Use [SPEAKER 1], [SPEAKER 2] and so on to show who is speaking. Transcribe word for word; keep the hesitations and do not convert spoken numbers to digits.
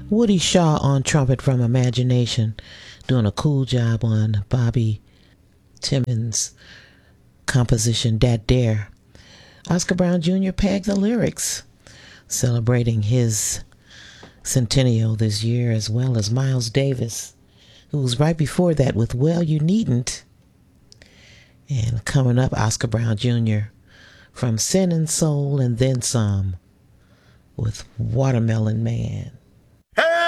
[SPEAKER 1] Woody Shaw on trumpet from Imagination, doing a cool job on Bobby Timmons' composition Dat Dare. Oscar Brown Junior pegged the lyrics, celebrating his centennial this year, as well as Miles Davis, who was right before that with Well You Needn't. And coming up, Oscar Brown Junior from Sin and Soul and Then Some with Watermelon Man.